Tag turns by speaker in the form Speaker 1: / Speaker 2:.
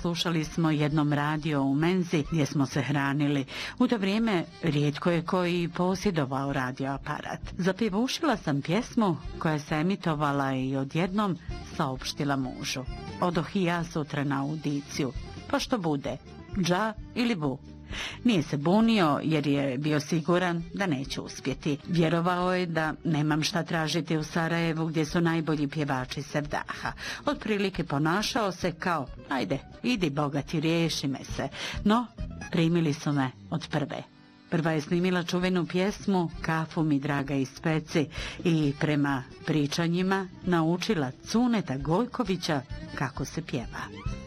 Speaker 1: slušali smo jednom radio u menzi gdje smo se hranili. U to vrijeme rijetko je koji posjedovao radioaparat. Zapjevušila sam pjesmu koja se emitovala i odjednom saopštila mužu: odoh i ja sutra na audiciju, pa što bude, dža ili bu. Nije se bunio jer je bio siguran da neće uspjeti. Vjerovao je da nemam šta tražiti u Sarajevu gdje su najbolji pjevači Sevdaha. Otprilike ponašao se kao: ajde, idi bogati, riješi me se. No, primili su me od prve. Prva je snimila čuvenu pjesmu Kafu mi draga ispeci i prema pričanjima naučila Cuneta Gojkovića kako se pjeva.